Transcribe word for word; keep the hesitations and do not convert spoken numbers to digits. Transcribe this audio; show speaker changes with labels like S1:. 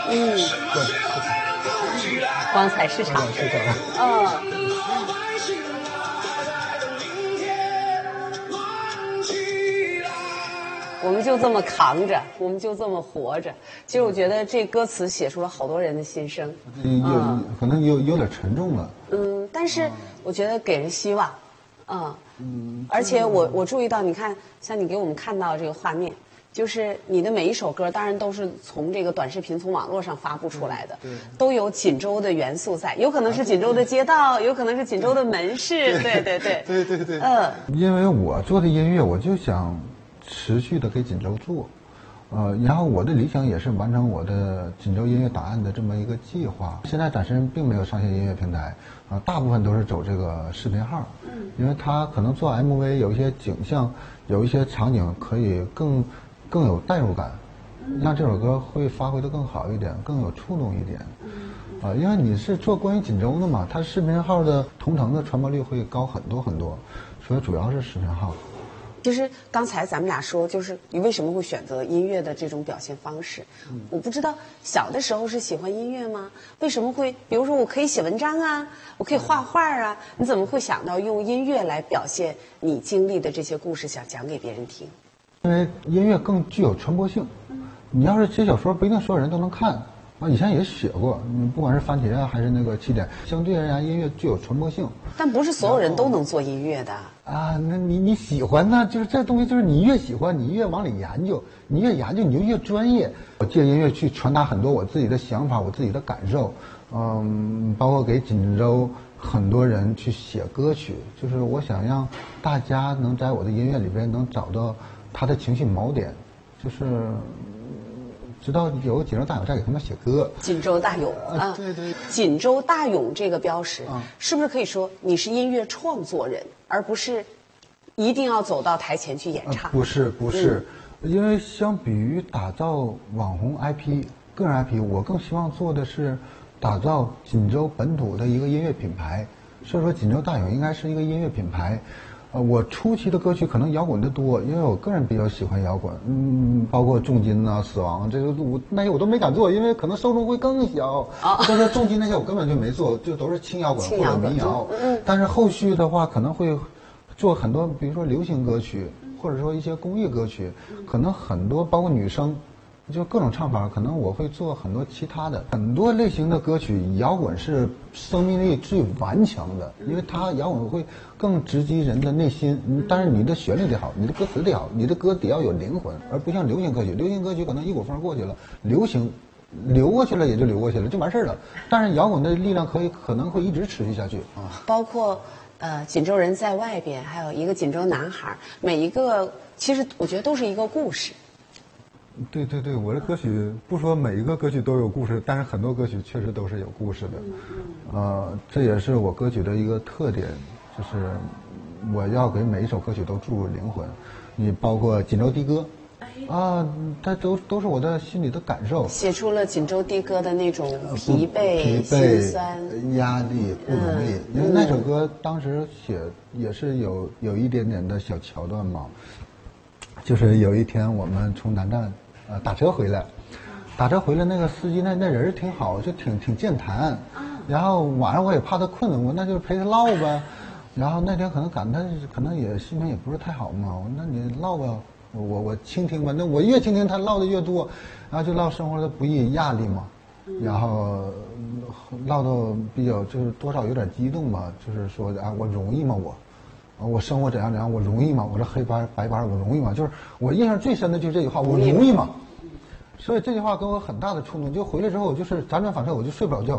S1: 嗯，光彩市场，
S2: 市场，
S1: 嗯。我们就这么扛着，我们就这么活着。其实我觉得这歌词写出了好多人的心声，
S2: 有
S1: 嗯
S2: 可能有有点沉重了。
S1: 嗯，但是我觉得给人希望，嗯嗯。而且我我注意到，你看，像你给我们看到这个画面，就是你的每一首歌，当然都是从这个短视频、从网络上发布出来的，都有锦州的元素在，有可能是锦州的街道，有可能是锦州的门市，对对对，
S2: 对对对，
S1: 嗯。
S2: 因为我做的音乐，我就想持续的给锦州做，呃，然后我的理想也是完成我的锦州音乐档案的这么一个计划。现在暂时并没有上线音乐平台，啊、呃，大部分都是走这个视频号，嗯，因为它可能做 M V 有一些景象，有一些场景可以更更有代入感，让这首歌会发挥的更好一点，更有触动一点。啊、呃，因为你是做关于锦州的嘛，它视频号的同城的传播率会高很多很多，所以主要是视频号。
S1: 其实刚才咱们俩说，就是你为什么会选择音乐的这种表现方式？嗯、我不知道小的时候是喜欢音乐吗？为什么会？比如说，我可以写文章啊，我可以画画啊，你怎么会想到用音乐来表现你经历的这些故事，想讲给别人听？
S2: 因为音乐更具有传播性。嗯、你要是写小说，不一定所有人都能看。啊，以前也写过，嗯，不管是番茄啊，还是那个起点，相对而言，音乐具有传播性。
S1: 但不是所有人都能做音乐的
S2: 啊。那你你喜欢呢？就是这东西，就是你越喜欢，你越往里研究，你越研究，你就越专业。我借音乐去传达很多我自己的想法，我自己的感受，嗯，包括给锦州很多人去写歌曲，就是我想让大家能在我的音乐里边能找到他的情绪锚点，就是。直到有锦州大勇再给他们写歌，
S1: 锦州大勇啊，
S2: 对对，
S1: 锦州大勇这个标识，
S2: 啊、
S1: 是不是可以说你是音乐创作人，而不是一定要走到台前去演唱？
S2: 呃、不是不是、嗯，因为相比于打造网红 I P、个人 I P， 我更希望做的是打造锦州本土的一个音乐品牌。所以说，锦州大勇应该是一个音乐品牌。呃，我初期的歌曲可能摇滚的多，因为我个人比较喜欢摇滚，嗯，包括重金啊、死亡这个我那些我都没敢做，因为可能受众会更小。啊，这些重金那些我根本就没做，就都是轻摇滚或者民谣。嗯，但是后续的话可能会做很多，比如说流行歌曲，或者说一些公益歌曲，可能很多包括女生。就各种唱法，可能我会做很多其他的很多类型的歌曲。摇滚是生命力最顽强的，因为它摇滚会更直击人的内心。但是你的旋律得好，你的歌词得好，你的歌得要有灵魂，而不像流行歌曲。流行歌曲可能一股风过去了，流行流过去了也就流过去了，就完事儿了。但是摇滚的力量可以可能会一直持续下去啊。
S1: 包括呃锦州人在外边，还有一个锦州男孩，每一个其实我觉得都是一个故事。
S2: 对对对，我的歌曲不说每一个歌曲都有故事，但是很多歌曲确实都是有故事的，呃，这也是我歌曲的一个特点，就是我要给每一首歌曲都注入灵魂。你包括锦州的哥，啊，它都都是我的心里的感受，
S1: 写出了锦州的哥的那种疲惫、
S2: 疲
S1: 心酸、
S2: 压力、不容易。因为那首歌当时写也是有有一点点的小桥段嘛，就是有一天我们从南站。呃，打车回来，打车回来，那个司机那那人挺好，就挺挺健谈。然后晚上我也怕他困，我那就陪他唠呗。然后那天可能赶他，可能也心情也不是太好嘛。我说那你唠吧，我我我倾听吧。那我越倾听他唠的越多，然后就唠生活的不易、压力嘛。然后唠到比较就是多少有点激动吧，就是说啊，我容易吗我？我生活怎样怎样，我容易吗？我这黑班白班我容易吗？就是我印象最深的就是这句话，我容易吗？所以这句话给我很大的触动。就回来之后，我就是辗转反侧，我就睡不着觉。